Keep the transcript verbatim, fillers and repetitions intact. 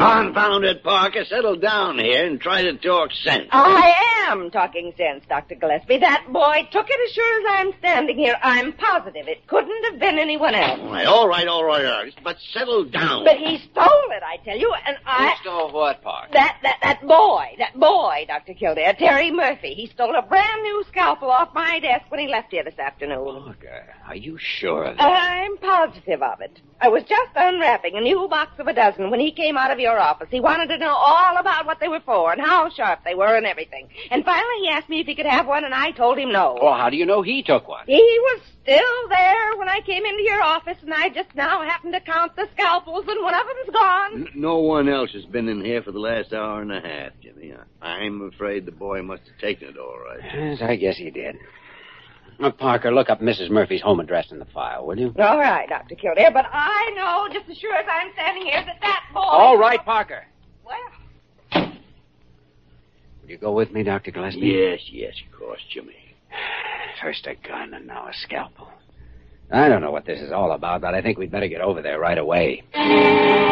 Confound it, Parker. Settle down here and try to talk sense. I am talking sense, Doctor Gillespie. That boy took it as sure as I'm standing here. I'm positive it couldn't have been anyone else. All right, all right, all right, all right. But settle down. But he stole it, I tell you, and I... Who stole what, Parker? That, that, that boy, that boy, Doctor Kildare, Terry Murphy. He stole a brand new scalpel off my desk when he left here this afternoon. Parker, are you sure of that? I'm positive of it. I was just unwrapping a new box of a dozen when he came out of your office. He wanted to know all about what they were for and how sharp they were and everything. And finally he asked me if he could have one, and I told him no. Well, how do you know he took one? He was still there when I came into your office, and I just now happened to count the scalpels, and one of them's gone. N- no one else has been in here for the last hour and a half, Jimmy. I'm afraid the boy must have taken it all right. Yes, I guess he did. Uh, Parker, look up Missus Murphy's home address in the file, will you? All right, Doctor Kildare, but I know just as sure as I'm standing here that that boy... All right, Parker. Well... Will you go with me, Doctor Gillespie? Yes, yes, of course, Jimmy. First a gun and now a scalpel. I don't know what this is all about, but I think we'd better get over there right away.